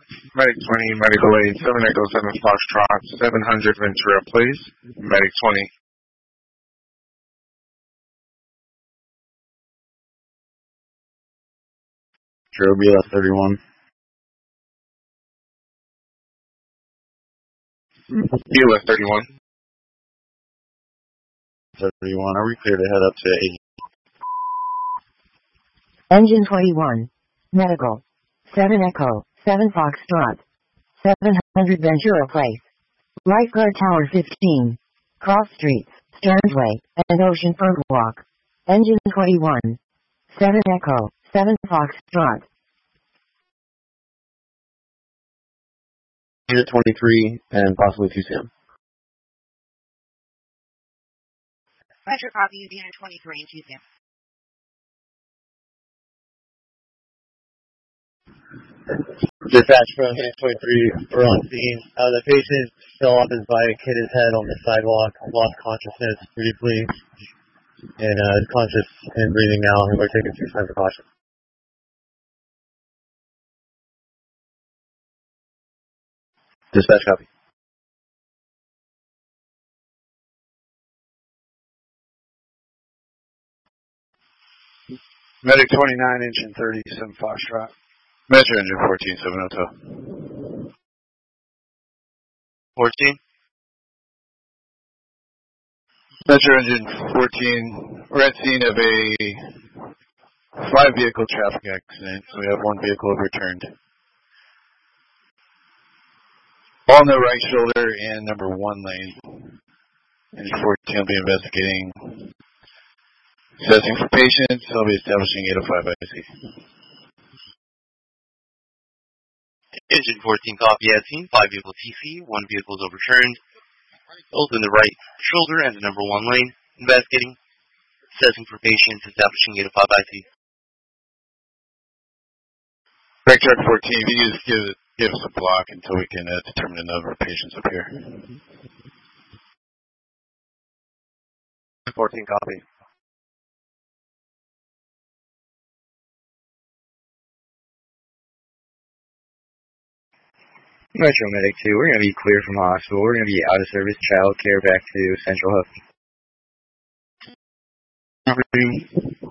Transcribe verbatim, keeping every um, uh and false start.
Medic twenty, medical aid, seven Echo seven Foxtrot, seven hundred Ventura, please. Medic twenty. True, B L S thirty-one. B L S thirty-one. thirty-one, are we clear to head up to eighty? Engine twenty-one. Medical. seven Echo, seven Foxtrot. seven hundred Ventura Place. Lifeguard Tower fifteen. Cross Streets, Stearns Way, and Oceanfront Walk. Engine twenty-one. seven Echo, seven Foxtrot. Unit twenty-three, and possibly two Sam. Roger, copy, Unit twenty-three and two Sam. Dispatch from Unit twenty-three, we're on scene. Uh, the patient fell off his bike, hit his head on the sidewalk, lost consciousness briefly, and uh, is conscious and breathing now, and we're taking suicide precaution. Dispatch copy. Medic twenty-nine, engine thirty, seven Foxtrot. Metro engine fourteen, seven Hotel. fourteen. Metro engine fourteen, we're at scene of a five vehicle traffic accident, so we have one vehicle overturned. All in the right shoulder and number one lane. Engine fourteen will be investigating. Assessing for patients, I'll be establishing eight oh five I C. Engine fourteen, copy at scene. Five vehicle T C, one vehicle is overturned. Both in the right shoulder and the number one lane. Investigating. Assessing for patients, establishing eight oh five I C. Break truck fourteen, if you just give, give us a block until we can uh, determine the number of patients up here. fourteen, copy. Metro Medic two, we're going to be clear from hospital. We're going to be out of service child care back to Central Hub.